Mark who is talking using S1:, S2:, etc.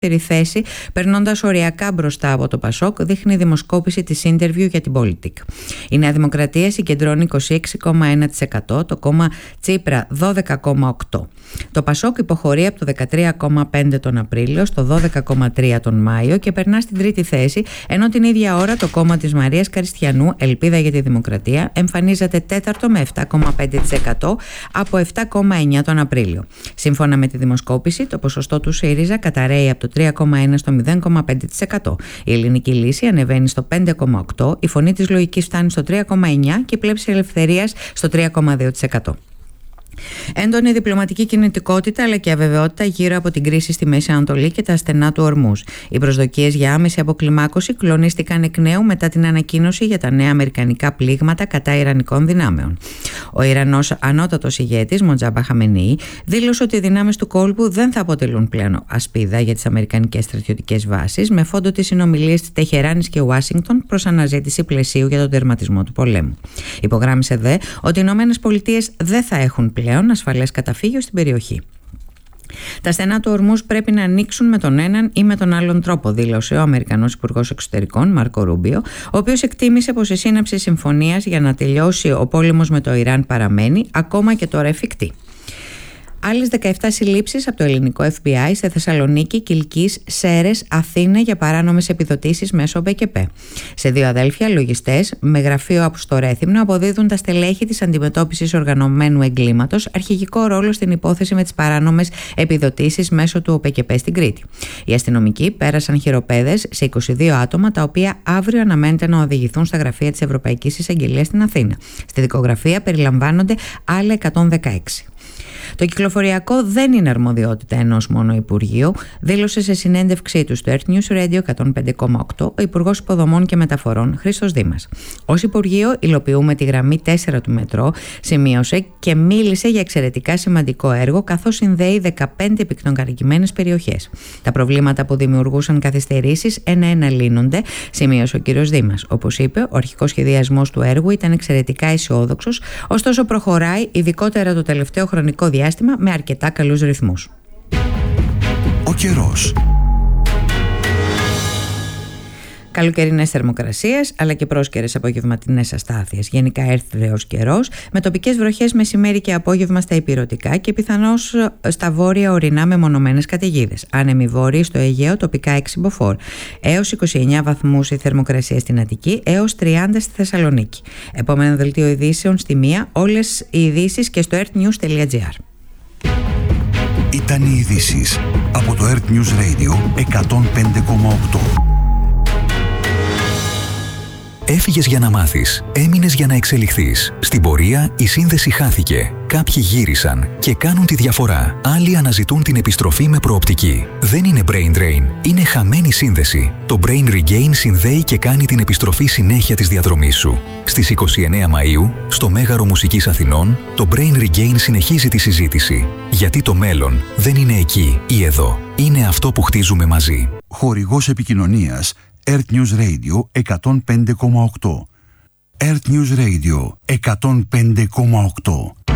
S1: θέση, περνώντας οριακά μπροστά από το Πασόκ, δείχνει η δημοσκόπηση της Interview για την Πολιτικ. Η Νέα Δημοκρατία συγκεντρώνει 26,1%, το κόμμα Τσίπρα 12,8%. Το Πασόκ υποχωρεί από το 13,5% τον Απρίλιο στο 12,3% τον Μάιο και περνά στην τρίτη θέση, ενώ την ίδια ώρα το κόμμα της Μαρίας Καριστιανού, Ελπίδα για τη Δημοκρατία, εμφανίζεται τέταρτο με 7,5% από 7,9% τον Απρίλιο. Σύμφωνα με τη δημοσκόπηση, το ποσοστό του ΣΥΡΙΖΑ καταραίει από το 3,1% στο 0,5%. Η Ελληνική Λύση ανεβαίνει στο 5,8%, η Φωνή της Λογικής φτάνει στο 3,9% και η Πλεύση Ελευθερίας στο 3,2%. Έντονη διπλωματική κινητικότητα αλλά και αβεβαιότητα γύρω από την κρίση στη Μέση Ανατολή και τα στενά του Ορμούζ. Οι προσδοκίες για άμεση αποκλιμάκωση κλονίστηκαν εκ νέου μετά την ανακοίνωση για τα νέα αμερικανικά πλήγματα κατά Ιρανικών δυνάμεων. Ο Ιρανός ανώτατος ηγέτης, Μοτζάμπα Χαμενεή, δήλωσε ότι οι δυνάμεις του κόλπου δεν θα αποτελούν πλέον ασπίδα για τις αμερικανικές στρατιωτικές βάσεις, με φόντο τις συνομιλίες της Τεχεράνης και Ουάσιγκτον προς αναζήτηση πλαισίου για τον τερματισμό του πολέμου. Υπογράμμισε δε ότι οι ΗΠΑ δεν θα έχουν πλέον ασφαλές καταφύγιο στην περιοχή. Τα στενά του Ορμούζ πρέπει να ανοίξουν με τον έναν ή με τον άλλον τρόπο, δήλωσε ο Αμερικανός Υπουργός Εξωτερικών Μάρκο Ρούμπιο, ο οποίος εκτίμησε πως η σύναψη συμφωνίας για να τελειώσει ο πόλεμος με το Ιράν παραμένει ακόμα και τώρα εφικτή. Άλλες 17 συλλήψεις από το ελληνικό FBI σε Θεσσαλονίκη, Κιλκής, Σέρρες, Αθήνα για παράνομες επιδοτήσεις μέσω ΟΠΕΚΕΠ. Σε δύο αδέλφια λογιστές με γραφείο στο Ρέθυμνο αποδίδουν τα στελέχη της αντιμετώπισης οργανωμένου εγκλήματος αρχηγικό ρόλο στην υπόθεση με τις παράνομες επιδοτήσεις μέσω του ΟΠΕΚΕΠ στην Κρήτη. Οι αστυνομικοί πέρασαν χειροπέδες σε 22 άτομα, τα οποία αύριο αναμένεται να οδηγηθούν στα γραφεία της Ευρωπαϊκής Εισαγγελίας στην Αθήνα. Στη δικογραφία περιλαμβάνονται άλλα 116. Το κυκλοφοριακό δεν είναι αρμοδιότητα ενός μόνο Υπουργείου, δήλωσε σε συνέντευξή του στο Earth News Radio 105,8 ο Υπουργός Υποδομών και Μεταφορών Χρήστος Δήμας. Ως Υπουργείο υλοποιούμε τη γραμμή 4 του μετρό, σημείωσε και μίλησε για εξαιρετικά σημαντικό έργο, καθώς συνδέει 15 πυκνοκατοικημένες περιοχές. Τα προβλήματα που δημιουργούσαν καθυστερήσεις ένα-ένα λύνονται, σημείωσε ο κ. Δήμας. Όπως είπε, ο αρχικός σχεδιασμός του έργου ήταν εξαιρετικά αισιόδοξος, ωστόσο προχωράει, ειδικότερα το τελευταίο χρονικό διάστημα, με αρκετά καλούς ρυθμούς.
S2: Ο καιρός.
S1: Καλοκαιρινές θερμοκρασίες αλλά και πρόσκαιρες απογευματινές αστάθειες. Γενικά έρθρεος καιρός με τοπικές βροχές μεσημέρι και απόγευμα στα ηπειρωτικά και πιθανώς στα βόρεια ορεινά με μονομένες καταιγίδες. Άνεμοι βόρειοι στο Αιγαίο, τοπικά 6 μποφόρ. Έως 29 βαθμούς η θερμοκρασία στην Αττική, έως 30 στη Θεσσαλονίκη. Επόμενο δελτίο ειδήσεων στη 1, όλες οι ειδήσεις και στο earthnews.gr.
S2: Ήταν οι ειδήσεις από το Earth News Radio 105,8. Έφυγες για να μάθεις, έμεινες για να εξελιχθείς. Στην πορεία η σύνδεση χάθηκε. Κάποιοι γύρισαν και κάνουν τη διαφορά. Άλλοι αναζητούν την επιστροφή με προοπτική. Δεν είναι brain drain, είναι χαμένη σύνδεση. Το Brain Regain συνδέει και κάνει την επιστροφή συνέχεια της διαδρομής σου. Στις 29 Μαΐου, στο Μέγαρο Μουσικής Αθηνών, το Brain Regain συνεχίζει τη συζήτηση. Γιατί το μέλλον δεν είναι εκεί ή εδώ. Είναι αυτό που χτίζουμε μαζί. Χορηγός επικοινωνίας Earth News Radio 105,8. Earth News Radio 105,8.